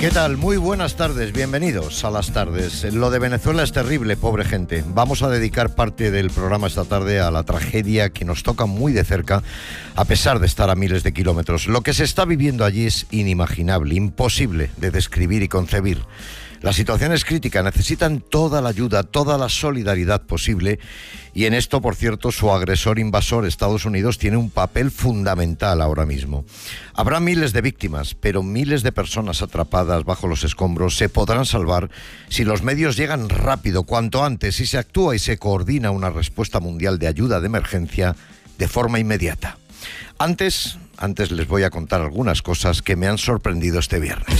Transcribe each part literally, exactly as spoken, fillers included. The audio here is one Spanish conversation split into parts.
¿Qué tal? Muy buenas tardes, bienvenidos a las tardes. Lo de Venezuela es terrible, pobre gente. Vamos a dedicar parte del programa esta tarde a la tragedia que nos toca muy de cerca, a pesar de estar a miles de kilómetros. Lo que se está viviendo allí es inimaginable, imposible de describir y concebir. La situación es crítica, necesitan toda la ayuda, toda la solidaridad posible, y en esto, por cierto, su agresor invasor, Estados Unidos, tiene un papel fundamental ahora mismo. Habrá miles de víctimas, pero miles de personas atrapadas bajo los escombros se podrán salvar si los medios llegan rápido, cuanto antes, si se actúa y se coordina una respuesta mundial de ayuda de emergencia de forma inmediata. Antes, antes les voy a contar algunas cosas que me han sorprendido este viernes.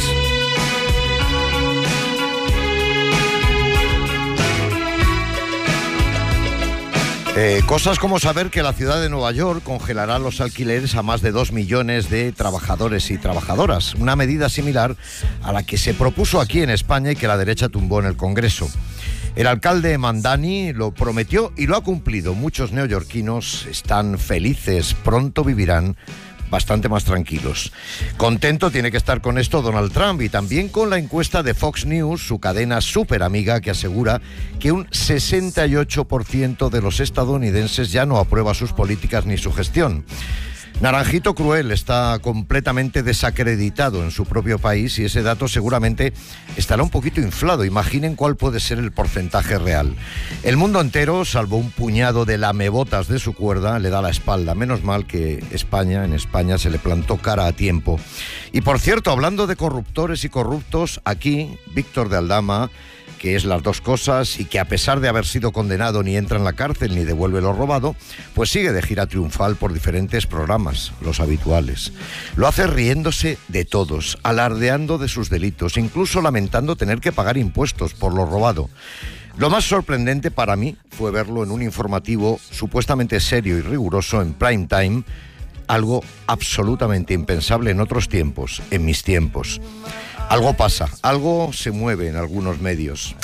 Eh, cosas como saber que la ciudad de Nueva York congelará los alquileres a más de dos millones de trabajadores y trabajadoras, una medida similar a la que se propuso aquí en España y que la derecha tumbó en el Congreso. El alcalde Mandani lo prometió y lo ha cumplido. Muchos neoyorquinos están felices, pronto vivirán bastante más tranquilos. Contento tiene que estar con esto Donald Trump y también con la encuesta de Fox News, su cadena súper amiga, que asegura que un sesenta y ocho por ciento de los estadounidenses ya no aprueba sus políticas ni su gestión. Naranjito Cruel está completamente desacreditado en su propio país y ese dato seguramente estará un poquito inflado. Imaginen cuál puede ser el porcentaje real. El mundo entero, salvo un puñado de lamebotas de su cuerda, le da la espalda. Menos mal que España, en España se le plantó cara a tiempo. Y por cierto, hablando de corruptores y corruptos, aquí Víctor de Aldama, que es las dos cosas y que a pesar de haber sido condenado ni entra en la cárcel ni devuelve lo robado, pues sigue de gira triunfal por diferentes programas, los habituales. Lo hace riéndose de todos, alardeando de sus delitos, incluso lamentando tener que pagar impuestos por lo robado. Lo más sorprendente para mí fue verlo en un informativo supuestamente serio y riguroso en prime time, algo absolutamente impensable en otros tiempos, en mis tiempos. Algo pasa, algo se mueve en algunos medios.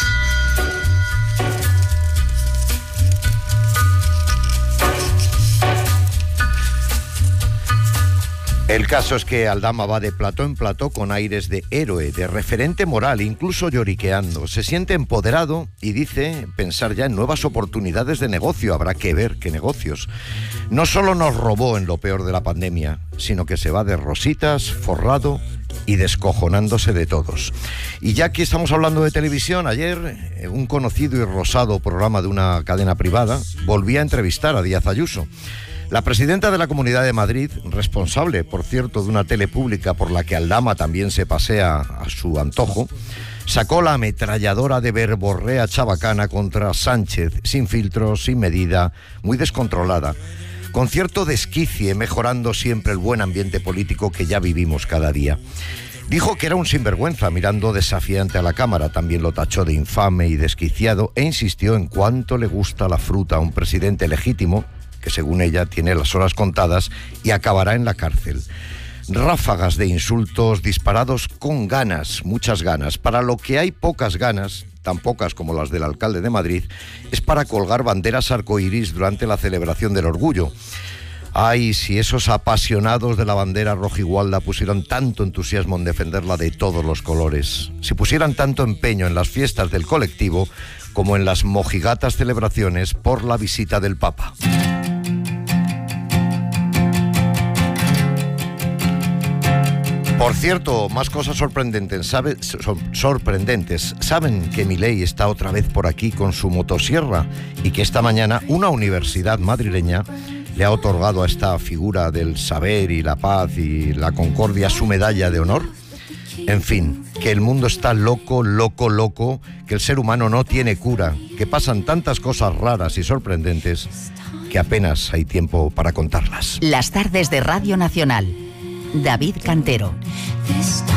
El caso es que Aldama va de plató en plató con aires de héroe, de referente moral, incluso lloriqueando. Se siente empoderado y dice pensar ya en nuevas oportunidades de negocio. Habrá que ver qué negocios. No solo nos robó en lo peor de la pandemia, sino que se va de rositas, forrado y descojonándose de todos. Y ya que estamos hablando de televisión, ayer un conocido y rosado programa de una cadena privada volvía a entrevistar a Díaz Ayuso. La presidenta de la Comunidad de Madrid, responsable, por cierto, de una tele pública por la que Aldama también se pasea a su antojo, sacó la ametralladora de verborrea chabacana contra Sánchez, sin filtros, sin medida, muy descontrolada, con cierto desquicie, mejorando siempre el buen ambiente político que ya vivimos cada día. Dijo que era un sinvergüenza, mirando desafiante a la cámara, también lo tachó de infame y desquiciado e insistió en cuánto le gusta la fruta a un presidente legítimo, que según ella tiene las horas contadas y acabará en la cárcel. Ráfagas de insultos disparados con ganas, muchas ganas. Para lo que hay pocas ganas, tan pocas como las del alcalde de Madrid, es para colgar banderas arcoíris durante la celebración del orgullo. Ay, si esos apasionados de la bandera rojigualda pusieron tanto entusiasmo en defenderla de todos los colores, si pusieran tanto empeño en las fiestas del colectivo como en las mojigatas celebraciones por la visita del Papa. Por cierto, más cosas sorprendentes. ¿Sabe, sorprendentes. ¿Saben que Milei está otra vez por aquí con su motosierra y que esta mañana una universidad madrileña le ha otorgado a esta figura del saber y la paz y la concordia su medalla de honor? En fin, que el mundo está loco, loco, loco, que el ser humano no tiene cura, que pasan tantas cosas raras y sorprendentes que apenas hay tiempo para contarlas. Las tardes de Radio Nacional. David Cantero.